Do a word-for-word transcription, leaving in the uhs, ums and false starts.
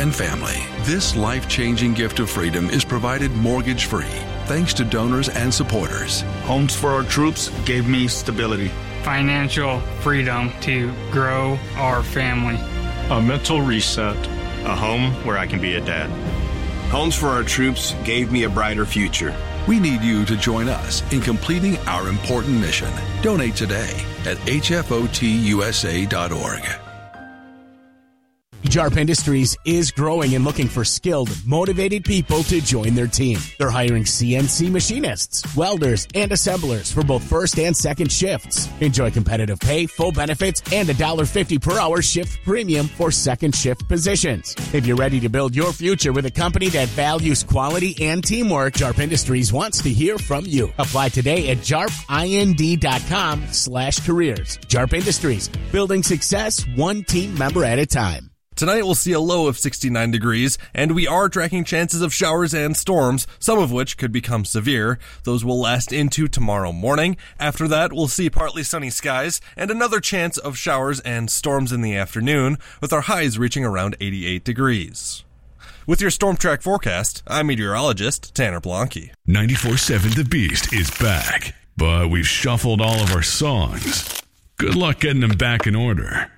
and family. This life-changing gift of freedom is provided mortgage-free, thanks to donors and supporters. Homes for Our Troops gave me stability. Financial freedom to grow our family. A mental reset. A home where I can be a dad. Homes for Our Troops gave me a brighter future. We need you to join us in completing our important mission. Donate today at H F O T U S A dot org. JARP Industries is growing and looking for skilled, motivated people to join their team. They're hiring C N C machinists, welders, and assemblers for both first and second shifts. Enjoy competitive pay, full benefits, and a one dollar fifty per hour shift premium for second shift positions. If you're ready to build your future with a company that values quality and teamwork, JARP Industries wants to hear from you. Apply today at jarpind.com slash careers. JARP Industries, building success one team member at a time. Tonight we'll see a low of sixty-nine degrees, and we are tracking chances of showers and storms, some of which could become severe. Those will last into tomorrow morning. After that, we'll see partly sunny skies and another chance of showers and storms in the afternoon, with our highs reaching around eighty-eight degrees. With your Storm Track forecast, I'm meteorologist Tanner Blanke. ninety-four point seven The Beast is back, but we've shuffled all of our songs. Good luck getting them back in order.